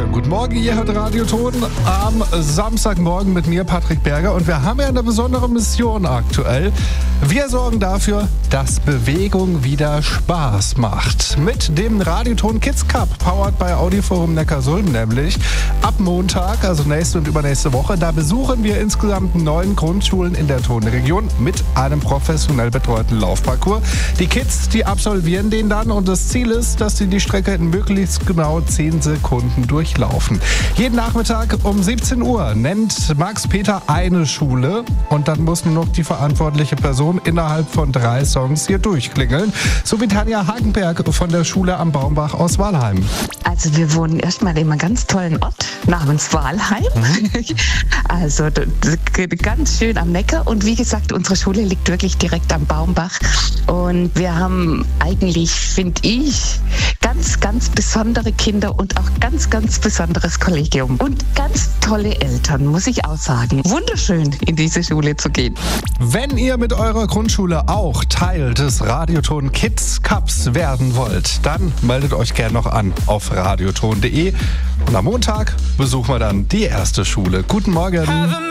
Schönen guten Morgen, ihr hört Radioton am Samstagmorgen mit mir, Patrick Berger. Und wir haben ja eine besondere Mission aktuell. Wir sorgen dafür, dass Bewegung wieder Spaß macht. Mit dem Radioton Kids Cup, powered by Audioforum Neckarsulm nämlich. Ab Montag, also nächste und übernächste Woche, da besuchen wir insgesamt 9 Grundschulen in der Tonregion mit einem professionell betreuten Laufparcours. Die Kids, die absolvieren den dann und das Ziel ist, dass sie die Strecke in möglichst genau 10 Sekunden durchlaufen. Jeden Nachmittag um 17 Uhr nennt Max Peter eine Schule und dann muss nur noch die verantwortliche Person innerhalb von 3 Songs hier durchklingeln. So wie Tanja Hagenberg von der Schule am Baumbach aus Walheim. Also wir wohnen erstmal in einem ganz tollen Ort namens Walheim. Also ganz schön am Neckar und wie gesagt, unsere Schule liegt wirklich direkt am Baumbach und wir haben eigentlich, finde ich, ganz besondere Kinder und auch ganz besonderes Kollegium und ganz tolle Eltern, muss ich auch sagen. Wunderschön, in diese Schule zu gehen. Wenn ihr mit eurer Grundschule auch Teil des Radioton Kids Cups werden wollt, dann meldet euch gerne noch an auf radioton.de und am Montag besuchen wir dann die erste Schule. Guten Morgen!